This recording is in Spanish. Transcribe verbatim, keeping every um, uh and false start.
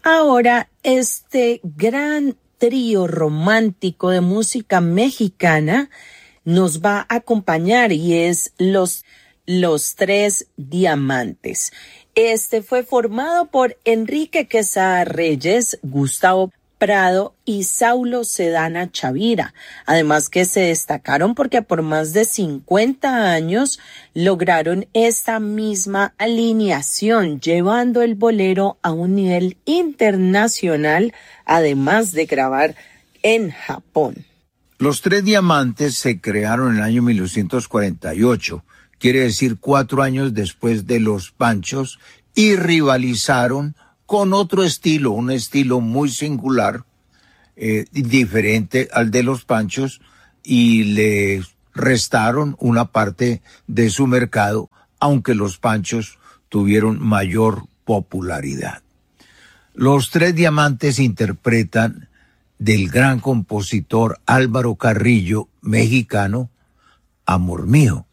Ahora, este gran trío romántico de música mexicana nos va a acompañar y es los, los Tres Diamantes. Este fue formado por Enrique Quesada Reyes, Gustavo Prado y Saulo Sedana Chavira. Además que se destacaron porque por más de cincuenta años lograron esta misma alineación, llevando el bolero a un nivel internacional, además de grabar en Japón. Los Tres Diamantes se crearon en el año mil novecientos cuarenta y ocho, quiere decir cuatro años después de Los Panchos, y rivalizaron con otro estilo, un estilo muy singular, eh, diferente al de Los Panchos, y le restaron una parte de su mercado, aunque Los Panchos tuvieron mayor popularidad. Los Tres Diamantes interpretan del gran compositor Álvaro Carrillo, mexicano, Amor Mío.